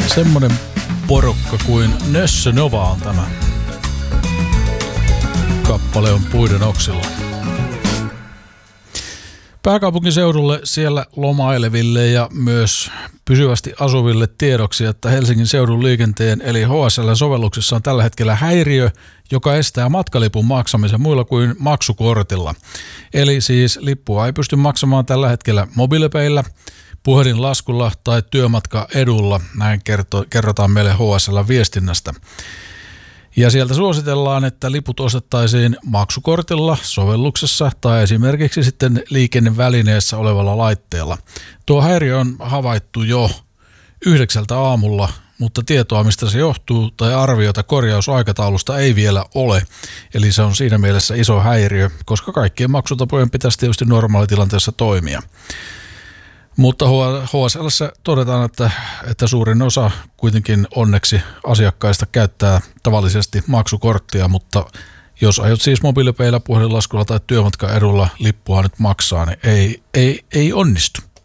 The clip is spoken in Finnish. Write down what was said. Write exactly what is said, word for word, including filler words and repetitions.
Semmonen porukka kuin Nössö Nova on tämä. Kappale on Puiden oksilla. Pääkaupunkiseudulle siellä lomaileville ja myös pysyvästi asuville tiedoksi, että Helsingin seudun liikenteen eli H S L-sovelluksessa on tällä hetkellä häiriö, joka estää matkalipun maksamisen muilla kuin maksukortilla. Eli siis lippua ei pysty maksamaan tällä hetkellä mobiilepeillä, puhelinlaskulla tai työmatkaedulla, näin kerto, kerrotaan meille H S L-viestinnästä. Ja sieltä suositellaan, että liput ostettaisiin maksukortilla, sovelluksessa tai esimerkiksi sitten liikennevälineessä olevalla laitteella. Tuo häiriö on havaittu jo yhdeksältä aamulla, mutta tietoa mistä se johtuu tai arviota korjausaikataulusta ei vielä ole. Eli se on siinä mielessä iso häiriö, koska kaikkien maksutapojen pitäisi tietysti normaalitilanteessa toimia. Mutta H S L:ssä todetaan, että, että suurin osa kuitenkin onneksi asiakkaista käyttää tavallisesti maksukorttia, mutta jos aiot siis mobiilipeillä, puhelinlaskulla tai työmatkaedulla lippua nyt maksaa, niin ei, ei, ei onnistu.